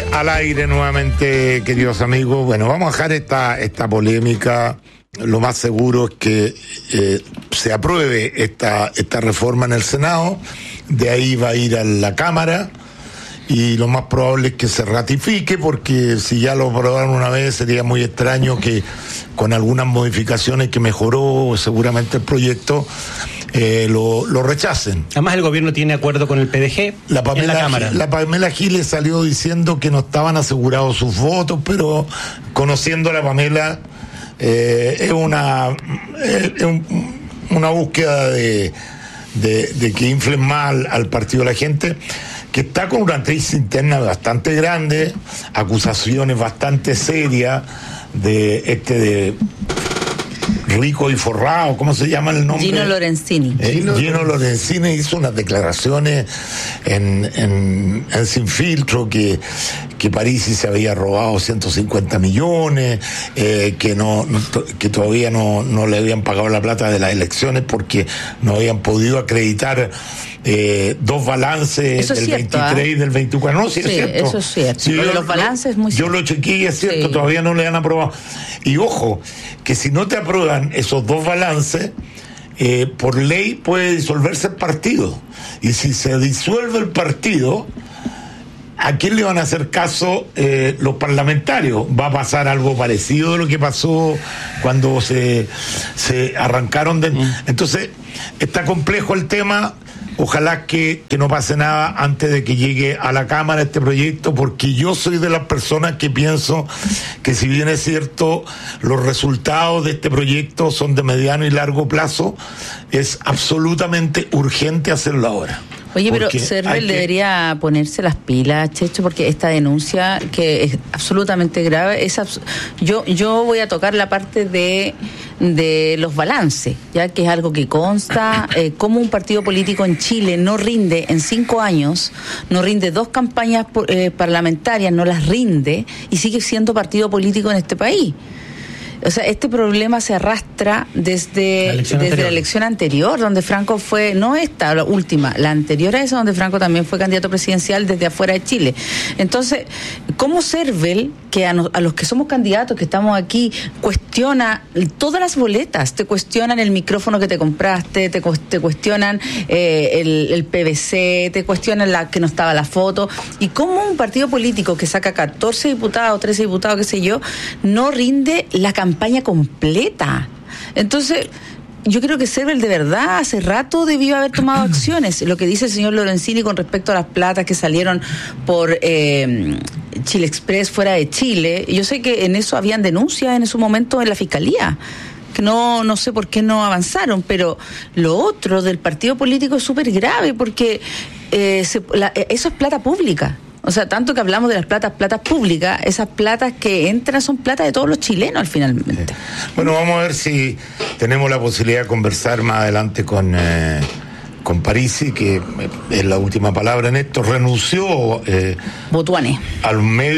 Al aire nuevamente, queridos amigos. Bueno, vamos a dejar esta polémica. Lo más seguro es que se apruebe esta reforma en el Senado. De ahí va a ir a la Cámara. Y lo más probable es que se ratifique, porque si ya lo aprobaron una vez, sería muy extraño que con algunas modificaciones que mejoró seguramente el proyecto, lo rechacen. Además, el gobierno tiene acuerdo con el PDG en la Cámara. La Pamela Giles salió diciendo que no estaban asegurados sus votos, pero conociendo a la Pamela, es una búsqueda de que inflen más al partido de la gente, que está con una crisis interna bastante grande, acusaciones bastante serias de rico y forrado, ¿cómo se llama el nombre? Gino Lorenzini. Gino Lorenzini hizo unas declaraciones en Sin Filtro que Parisi se había robado 150 millones, que todavía no le habían pagado la plata de las elecciones porque no habían podido acreditar dos balances eso del cierto, 23 y del 24. No, sí, es cierto. Eso es cierto. Sí, los balances es muy cierto. Yo lo chequeé y es cierto, sí. Todavía no le han aprobado. Y ojo, que si no te aprueban esos dos balances, por ley puede disolverse el partido. Y si se disuelve el partido, ¿a quién le van a hacer caso los parlamentarios? Va a pasar algo parecido a lo que pasó cuando se arrancaron de... Entonces, está complejo el tema. Ojalá que no pase nada antes de que llegue a la Cámara este proyecto, porque yo soy de las personas que pienso que, si bien es cierto, los resultados de este proyecto son de mediano y largo plazo, es absolutamente urgente hacerlo ahora. Oye, pero Cervel debería ponerse las pilas, Checho, porque esta denuncia, que es absolutamente grave, yo voy a tocar la parte de los balances, ya que es algo que consta, cómo un partido político en Chile no rinde en 5 años, no rinde 2 campañas parlamentarias, no las rinde y sigue siendo partido político en este país. O sea, este problema se arrastra desde la elección anterior, donde Franco fue, no esta, la última, la anterior a esa, donde Franco también fue candidato presidencial desde afuera de Chile. Entonces, ¿cómo Cervel, que a los que somos candidatos, que estamos aquí, cuestiona todas las boletas, te cuestionan el micrófono que te compraste, te cuestionan el PVC, te cuestionan que no estaba la foto, y cómo un partido político que saca 14 diputados, 13 diputados, qué sé yo, no rinde la campaña completa? Entonces, yo creo que Cervel de verdad hace rato debió haber tomado acciones. Lo que dice el señor Lorenzini con respecto a las platas que salieron por Chile Express fuera de Chile, yo sé que en eso habían denuncias en su momento en la Fiscalía, que no sé por qué no avanzaron, pero lo otro del partido político es súper grave, porque eso es plata pública. O sea, tanto que hablamos de las platas públicas, esas platas que entran son plata de todos los chilenos finalmente. Bueno, vamos a ver si tenemos la posibilidad de conversar más adelante con Parisi, que es la última palabra en esto. Renunció Botuane a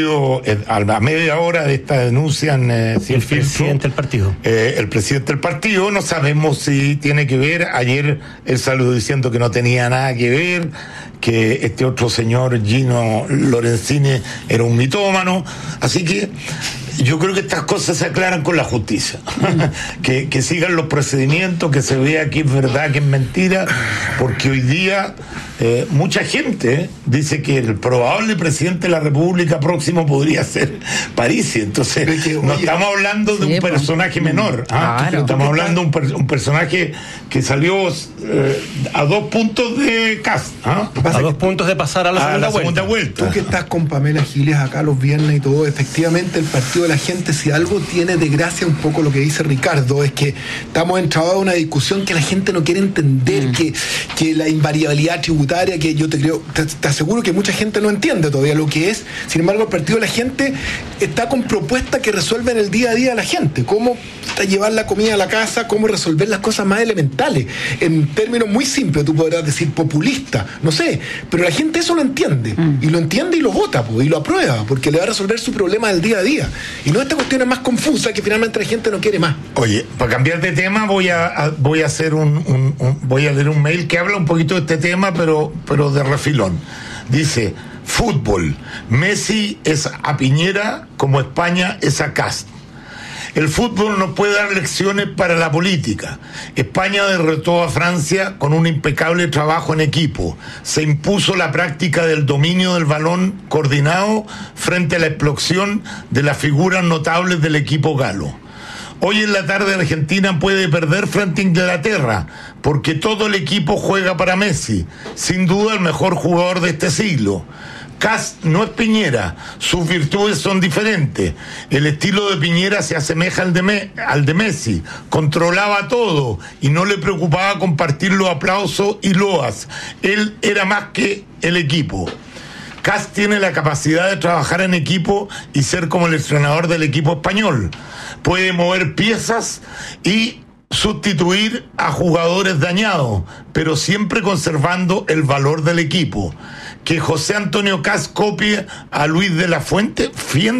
media hora de esta denuncia en el presidente del partido. El presidente del partido, no sabemos si tiene que ver. Ayer él salió diciendo que no tenía nada que ver, que este otro señor Gino Lorenzini era un mitómano. Así que yo creo que estas cosas se aclaran con la justicia. que sigan los procedimientos, que se vea que es verdad, que es mentira, porque hoy día mucha gente dice que el probable presidente de la República próximo podría ser Parisi. Entonces, no estamos hablando de un personaje menor. Claro. Estamos hablando de un personaje que salió a 2 puntos de casa. A 2 puntos de pasar a la segunda vuelta. Tú que estás con Pamela Giles acá los viernes y todo, efectivamente el partido de la gente, si algo tiene de gracia un poco lo que dice Ricardo, es que estamos entrados a una discusión que la gente no quiere entender, que la invariabilidad tributaria, que yo te aseguro que mucha gente no entiende todavía lo que es. Sin embargo, el partido de la gente está con propuestas que resuelven el día a día de la gente, cómo llevar la comida a la casa, cómo resolver las cosas más elementales, en términos muy simples. Tú podrás decir populista, no sé, pero la gente eso lo entiende, y lo entiende y lo vota, y lo aprueba, porque le va a resolver su problema del día a día, y no esta cuestión es más confusa que finalmente la gente no quiere más. Oye, para cambiar de tema voy a hacer voy a leer un mail que habla un poquito de este tema, pero de refilón. Dice: Fútbol. Messi es a Piñera como España es a Kast. El fútbol no puede dar lecciones para la política. España derrotó a Francia con un impecable trabajo en equipo. Se impuso la práctica del dominio del balón coordinado frente a la explosión de las figuras notables del equipo galo. Hoy en la tarde Argentina puede perder frente a Inglaterra porque todo el equipo juega para Messi, sin duda el mejor jugador de este siglo. Kast no es Piñera, sus virtudes son diferentes. El estilo de Piñera se asemeja al de Messi, controlaba todo y no le preocupaba compartir los aplausos y loas. Él era más que el equipo. Kast tiene la capacidad de trabajar en equipo y ser como el entrenador del equipo español. Puede mover piezas y sustituir a jugadores dañados, pero siempre conservando el valor del equipo. Que José Antonio Kast copie a Luis de la Fuente,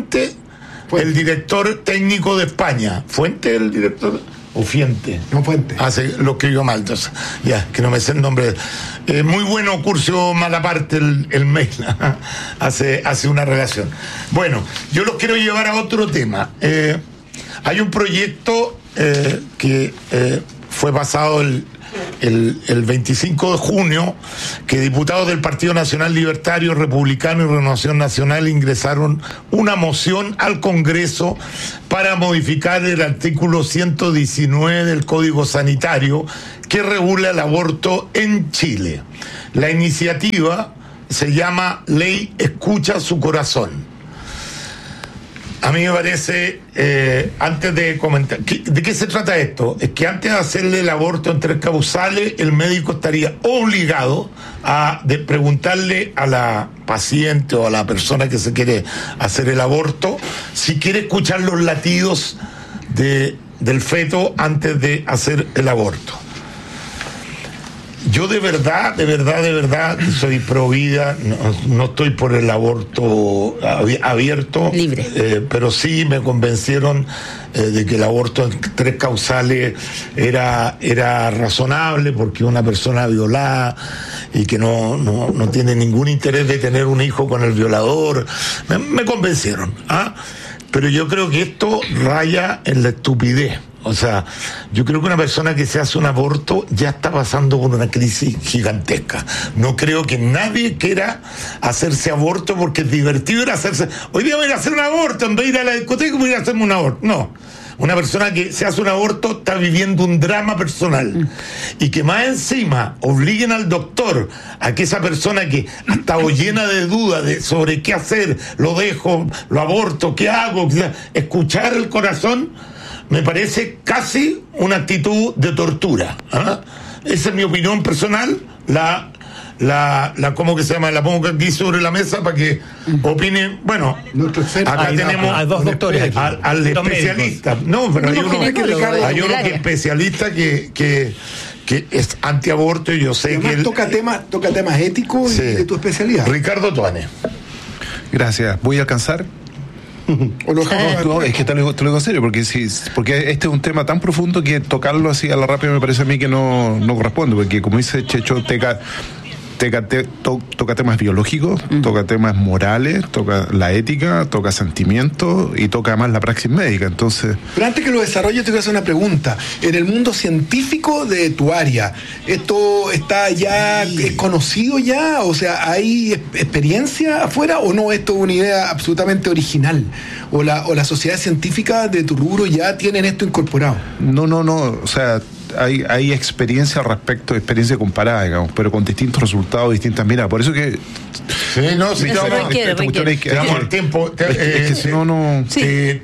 el director técnico de España. ¿Fuente el director? ¿O Fiente? No, Fuente. Lo escribió mal, entonces. Ya, que no me sé el nombre. Muy bueno, Curcio Malaparte, el mail. hace una relación. Bueno, yo los quiero llevar a otro tema. Hay un proyecto que fue pasado el 25 de junio, que diputados del Partido Nacional Libertario, Republicano y Renovación Nacional ingresaron una moción al Congreso para modificar el artículo 119 del Código Sanitario que regula el aborto en Chile. La iniciativa se llama Ley Escucha su Corazón. A mí me parece, antes de comentar, ¿de qué se trata esto? Es que antes de hacerle el aborto en 3 causales, el médico estaría obligado a preguntarle a la paciente o a la persona que se quiere hacer el aborto si quiere escuchar los latidos del feto antes de hacer el aborto. Yo de verdad soy pro vida, no estoy por el aborto abierto, libre, pero sí me convencieron de que el aborto en 3 causales era razonable, porque una persona violada y que no tiene ningún interés de tener un hijo con el violador, me convencieron, pero yo creo que esto raya en la estupidez. O sea, yo creo que una persona que se hace un aborto ya está pasando por una crisis gigantesca. No creo que nadie quiera hacerse aborto porque es divertido ir a hacerse. Hoy día voy a ir a hacer un aborto, en vez de ir a la discoteca voy a ir a hacerme un aborto. No. Una persona que se hace un aborto está viviendo un drama personal. Y que más encima obliguen al doctor a que esa persona que ha estado llena de dudas sobre qué hacer, lo dejo, lo aborto, qué hago, escuchar el corazón, me parece casi una actitud de tortura. Esa es mi opinión personal. ¿Cómo que se llama? La pongo aquí sobre la mesa para que opinen. Bueno, acá tenemos a 2 doctores al especialista. No, pero hay uno que es especialista que es antiaborto, y yo sé que él toca temas éticos, sí, de tu especialidad. Ricardo Tuane. Gracias. ¿Voy a alcanzar? No, es que te lo digo en serio, porque este es un tema tan profundo que tocarlo así a la rápida me parece a mí que no corresponde, porque como dice Checho, toca temas biológicos, toca temas morales, toca la ética, toca sentimientos y toca además la praxis médica. Entonces, pero antes que lo desarrolle te voy a hacer una pregunta. En el mundo científico de tu área, ¿esto está ya es conocido ya? O sea, ¿hay experiencia afuera o no? ¿Esto es una idea absolutamente original? ¿O la sociedad científica de tu rubro ya tienen esto incorporado? No, o sea, hay experiencia al respecto, experiencia comparada, digamos, pero con distintos resultados, distintas miradas. Por eso que requiere. Te damos el tiempo. Es que si no. Sí.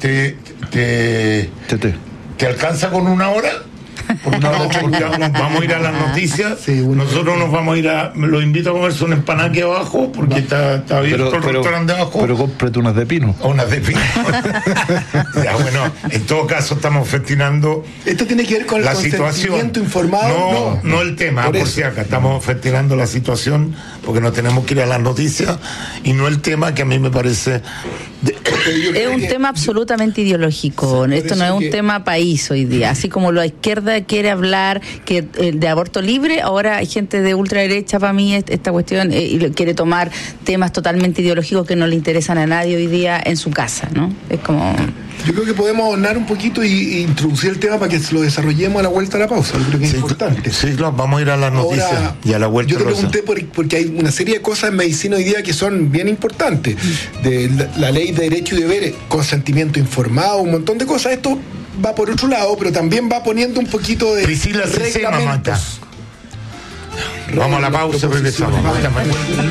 ¿Te alcanza con 1 hora? Porque vamos a ir a las noticias. Sí, nosotros nos vamos a ir los invito a comerse una empanada aquí abajo, porque está abierto el restaurante de abajo. Pero cómprate unas de pino. Unas de pino. Ya, bueno, en todo caso estamos festinando. Esto tiene que ver con la el consentimiento informado. No el tema, por si acá estamos festinando la situación, porque no tenemos que ir a las noticias, y no el tema, que a mí me parece Es un tema absolutamente ideológico. Esto no es un tema país hoy día. Así como la izquierda quiere hablar de aborto libre, ahora hay gente de ultraderecha, para mí, esta cuestión, quiere tomar temas totalmente ideológicos que no le interesan a nadie hoy día en su casa, ¿no? Es como... Yo creo que podemos ahondar un poquito y introducir el tema para que lo desarrollemos a la vuelta a la pausa. Yo creo que es importante. Sí, claro, vamos a ir a las noticias y a la vuelta. Yo te pregunté porque hay una serie de cosas en medicina hoy día que son bien importantes. De la ley de derechos y deberes, consentimiento informado, un montón de cosas. Esto va por otro lado, pero también va poniendo un poquito de Priscila Cesema, Mata. Vamos a la pausa, regresamos.